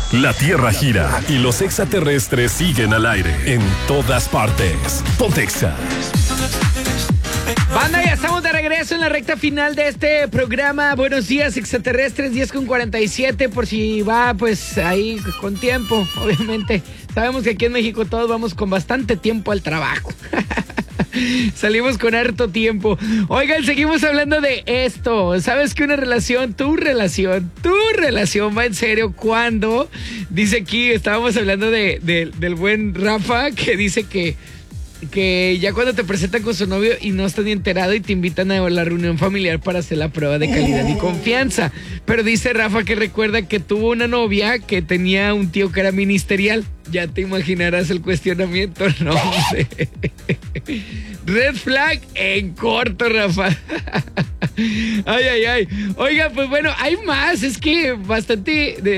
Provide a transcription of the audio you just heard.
La Tierra gira y los extraterrestres siguen al aire en todas partes. Pontexa. Banda, ya estamos de regreso en la recta final de este programa. Buenos días, extraterrestres, 10:47, por si va, pues, ahí con tiempo, obviamente. Sabemos que aquí en México todos vamos con bastante tiempo al trabajo. Salimos con harto tiempo. Oigan, seguimos hablando de esto. ¿Sabes que una relación, tu relación va en serio cuando? Dice aquí, estábamos hablando del buen Rafa, que dice que ya cuando te presentan con su novio y no estás ni enterado y te invitan a la reunión familiar para hacer la prueba de calidad y confianza. Pero dice Rafa que recuerda que tuvo una novia que tenía un tío que era ministerial. Ya te imaginarás el cuestionamiento, no sé. Red flag en corto, Rafa. Ay. Oiga, pues bueno, hay más. Es que bastante